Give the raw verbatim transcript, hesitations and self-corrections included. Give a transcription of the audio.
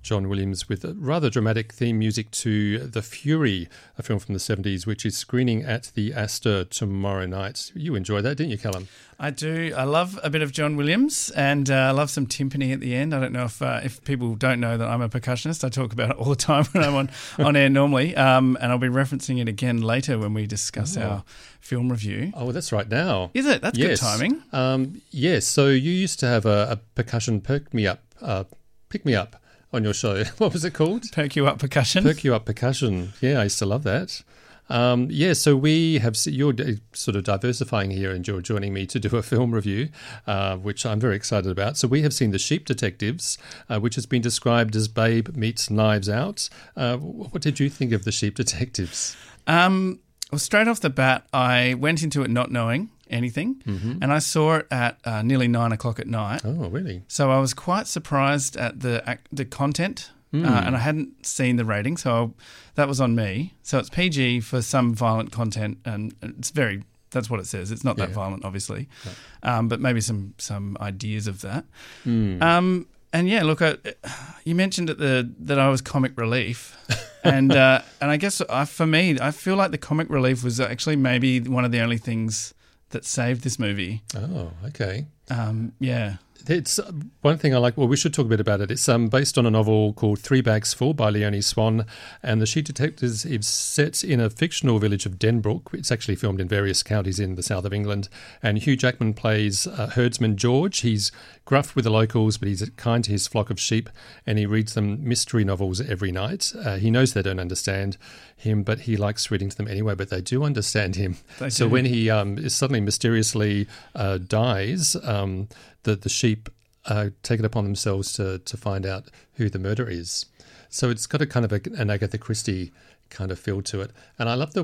John Williams with a rather dramatic theme music to The Fury, a film from the seventies, which is screening at the Astor tomorrow night. You enjoyed that, didn't you, Callum? I do. I love a bit of John Williams, and uh, I love some timpani at the end. I don't know if uh, if people don't know that I'm a percussionist. I talk about it all the time when I'm on, on air normally, um, and I'll be referencing it again later when we discuss oh. our film review. Oh, well, that's right now. Is it? That's yes. good timing. Um, yes. So you used to have a, a percussion perk-me-up, uh, pick-me-up on your show. What was it called? Perk You Up Percussion. Perk You Up Percussion. Yeah, I used to love that. Um, yeah, so we have, you're sort of diversifying here and you're joining me to do a film review, uh, which I'm very excited about. So we have seen The Sheep Detectives, uh, which has been described as Babe meets Knives Out. Uh, what did you think of The Sheep Detectives? Um, well, straight off the bat, I went into it not knowing anything, mm-hmm. and I saw it at uh, nearly nine o'clock at night. Oh, really? So I was quite surprised at the the content, mm. uh, and I hadn't seen the rating, so that was on me. So it's P G for some violent content, and it's very, that's what it says. It's not that yeah. violent, obviously, no. um, but maybe some some ideas of that. Mm. Um, and yeah, look, I, you mentioned at the that I was comic relief. and uh, and I guess I, for me, I feel like the comic relief was actually maybe one of the only things that saved this movie. Oh, okay. Um, yeah. It's uh, one thing I like. Well, we should talk a bit about it. It's um, based on a novel called Three Bags Full by Leonie Swan, and The Sheep Detectives is set in a fictional village of Denbrook. It's actually filmed in various counties in the south of England, and Hugh Jackman plays uh, herdsman George. He's gruff with the locals, but he's kind to his flock of sheep, and he reads them mystery novels every night. Uh, he knows they don't understand him, but he likes reading to them anyway, but they do understand him. They so do. When he um, suddenly mysteriously uh, dies, um, the, the sheep uh, take it upon themselves to, to find out who the murderer is. So it's got a kind of a, an Agatha Christie kind of feel to it. And I love the